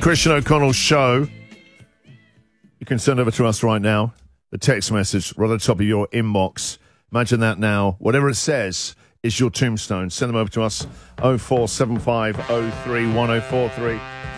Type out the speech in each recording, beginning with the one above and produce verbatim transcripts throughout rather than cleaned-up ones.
Christian O'Connell Show. You can send over to us right now. The text message right at the top of your inbox. Imagine that now. Whatever it says is your tombstone. Send them over to us. oh four seven five oh three one oh four three.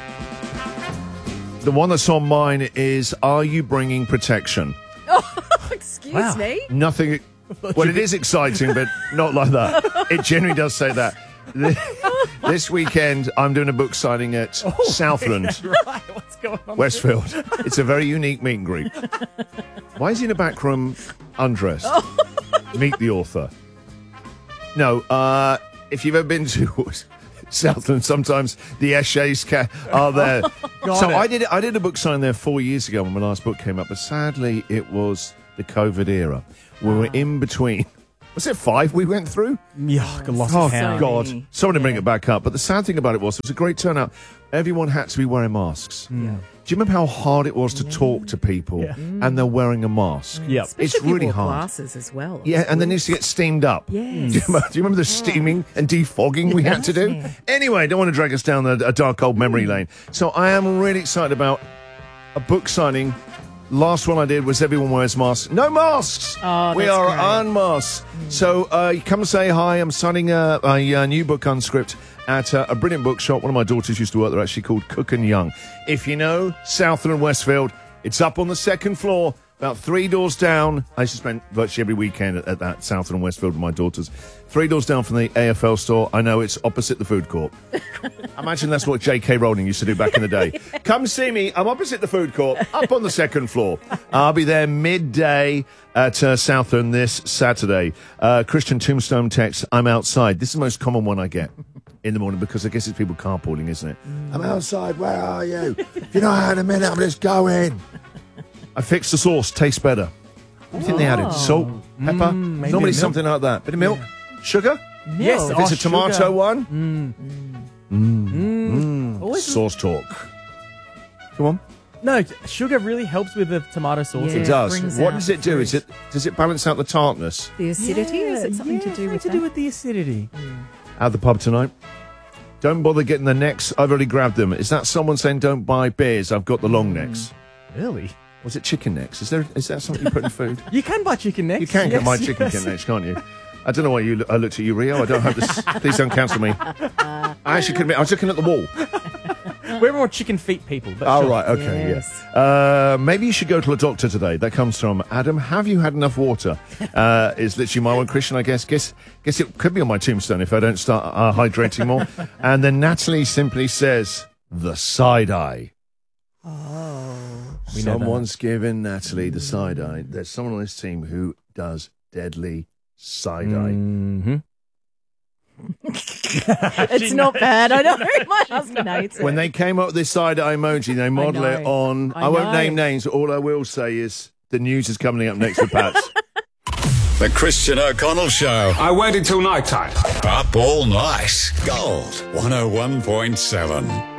The one that's on mine is, are you bringing protection? Oh, excuse Wow. me? Nothing. Well, it is exciting, but not like that. It generally does say that. This weekend, I'm doing a book signing at Oh, Southland, Right, what's going on? Westfield. It's a very unique meet and greet. Why is he in a back room undressed? Meet the author. No, uh, if you've ever been to Southland, sometimes the essays ca- are there. Got so it. I did I did a book sign there four years ago when my last book came up, but sadly it was the COVID era. We were in between. Was it five we went through? Yeah, a lot Oh, of count. God. many. Someone to bring Yeah. it back up. But the sad thing about it was, it was a great turnout. Everyone had to be wearing masks. Hmm. Yeah. Do you remember how hard it was to talk to people Yeah. and they're wearing a mask? Yep. It's Especially if you really wore hard. glasses as well. Yeah, and then it used to get steamed up. Yes. Do you remember, do you remember the steaming and defogging we had to do? Yeah. Anyway, I don't want to drag us down a, a dark old memory lane. So I am really excited about a book signing. Last one I did was everyone wears masks. No masks! Oh, we that's are great. unmasked. So uh, you come and say hi. I'm signing a, a, a new book, Unscript, at uh, a brilliant bookshop. One of my daughters used to work there, actually, called Cook and Young. If you know Southland and Westfield, it's up on the second floor, about three doors down. I used to spend virtually every weekend at, at that Southland and Westfield with my daughters. Three doors down from the A F L store. I know it's opposite the food court. I imagine that's what J K Rowling used to do back in the day. Come see me. I'm opposite the food court, up on the second floor. I'll be there midday at uh, Southland this Saturday. Uh, Christian Tombstone text, I'm outside. This is the most common one I get in the morning because I guess it's people carpooling, isn't it? I'm outside. Where are you? If you're not out in a minute, I'm just going. I fixed the sauce. Tastes better. What do you think they added? Salt, pepper? maybe Normally milk. something like that. Bit of milk? Sugar? Yes, If oh, it's a tomato sugar. one? Always- Sauce talk. Come on. No, sugar really helps with the tomato sauce. Yeah. It does. brings What out does the it do? Is fruit. it does it balance out the tartness? The acidity? Is it something to do with to that? do with the acidity? At the pub tonight. Don't bother getting the necks. I've already grabbed them. Is that someone saying don't buy beers? I've got the long necks. Really? Was it chicken necks? Is there is that something you put in food? You can buy chicken necks. You can get yes, my chicken yes. necks, can't you? I don't know why you. I looked at you, Rio. I don't hope this. Please don't cancel me. I actually couldn't. admit- I was looking at the wall. We're more chicken feet people. But Oh, sure. right, okay, Yes. yeah. Uh, maybe you should go to a doctor today. That comes from Adam. Have you had enough water? Uh, is literally my one. Christian, I guess. Guess guess it could be on my tombstone if I don't start uh, hydrating more. And then Natalie simply says, the side eye. Oh. We know that. Someone's given Natalie the side eye. There's someone on this team who does deadly side eye. Mhm. It's not bad. I know. My husband hates it. When they came up with this side eye emoji, they model know. it on. I, I won't know. name names. All I will say is the news is coming up next with Pats. The Christian O'Connell Show. I waited till night time. Up all night. Gold one oh one point seven.